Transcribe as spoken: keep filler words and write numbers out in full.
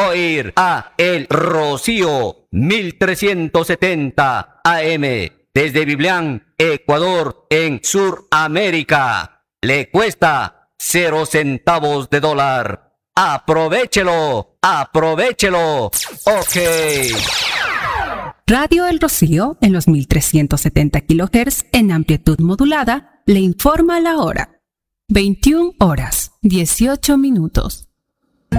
oír a El Rocío mil trescientos setenta A M desde Biblián, Ecuador, en Suramérica. Le cuesta cero centavos de dólar. ¡Aprovéchelo! ¡Aprovéchelo! ¡Ok! Radio El Rocío, en los mil trescientos setenta kilohertz en amplitud modulada, le informa la hora. veintiuna horas, dieciocho minutos.